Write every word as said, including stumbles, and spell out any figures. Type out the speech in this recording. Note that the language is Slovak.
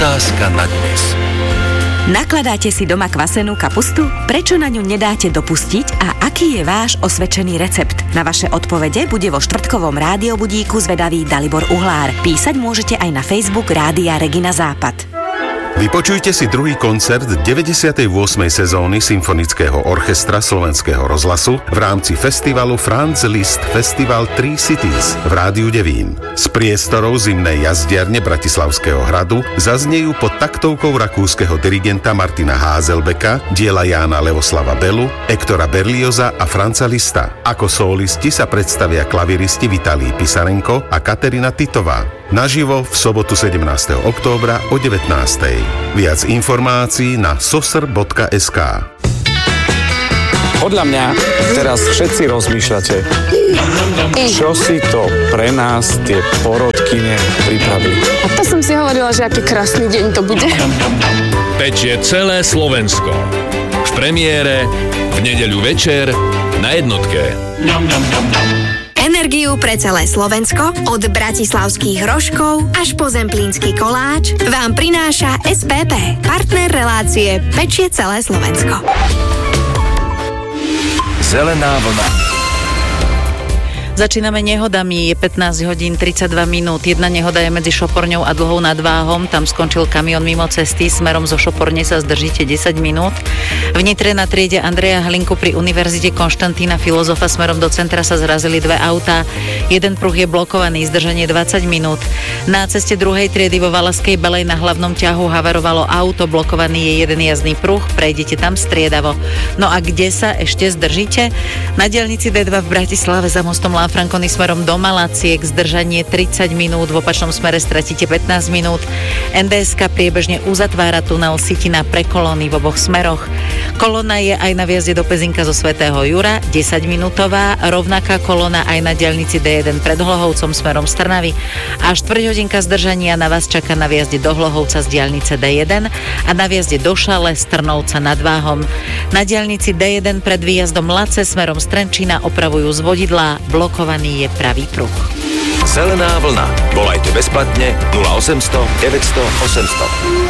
Otázka na dnes. Nakladáte si doma kvasenú kapustu? Prečo na ňu nedáte dopustiť a aký je váš osvedčený recept? Na vaše odpovede bude vo štvrtkovom rádiobudíku zvedavý Dalibor Uhlár. Písať môžete aj na Facebook Rádia Regina Západ. Vypočujte si druhý koncert deväťdesiatej ôsmej sezóny Symfonického orchestra Slovenského rozhlasu v rámci festivalu Franz Liszt Festival Three Cities v Rádiu Devín. Z priestorov zimnej jazdiarne Bratislavského hradu zaznejú pod taktovkou rakúskeho dirigenta Martina Házelbeka diela Jána Leoslava Belu, Ektora Berlioza a Franza Lista. Ako solisti sa predstavia klaviristi Vitalij Pisarenko a Katerina Titová. Naživo v sobotu sedemnásteho októbra o devätnástej. Viac informácií na sosr bodka es ká. Podľa mňa teraz všetci rozmýšľate, čo si to pre nás tie porodkyne pripravili. A to som si hovorila, že aký krásny deň to bude. Pečie celé Slovensko. V premiére v nedeľu večer na jednotke. Energiu pre celé Slovensko od bratislavských rožkov až po zemplínsky koláč vám prináša es pé pé, partner relácie Pečie celé Slovensko. Zelená vlna. Začíname nehodami, je pätnásť hodín tridsaťdva minút. Jedna nehoda je medzi Šoporňou a Dlhou nad Váhom. Tam skončil kamión mimo cesty, smerom zo Šoporne sa zdržíte desať minút. V Nitre na triede Andreja Hlinku pri Univerzite Konštantína Filozofa smerom do centra sa zrazili dve autá. Jeden pruh je blokovaný, zdržanie dvadsať minút. Na ceste druhej triedy vo Valaskej Belej na hlavnom ťahu havarovalo auto, blokovaný je jeden jazdný pruh, prejdete tam striedavo. No a kde sa ešte zdržíte? Na diaľnici dé dva v Bratislave za mostom Frankony smerom do Malaciek, zdržanie tridsať minút, v opačnom smere stratíte pätnásť minút. en dé es ká priebežne uzatvára tunel Sitina pre kolóny v oboch smeroch. Kolóna je aj na vjazde do Pezinka zo Svätého Jura, desaťminútová, rovnaká kolóna aj na diaľnici dé jeden pred Hlohovcom smerom z Trnavy a štvrťhodinka zdržania na vás čaká na vjazde do Hlohovca z diaľnice dé jeden a na vjazde do Šale z Trnovca nad Váhom. Na diaľnici dé jeden pred výjazdom Lace smerom z Trenčína opravujú z vodidlá, blokovaný je pravý pruh. Zelená vlna. Volajte bezplatne nula osemsto deväťsto osemsto.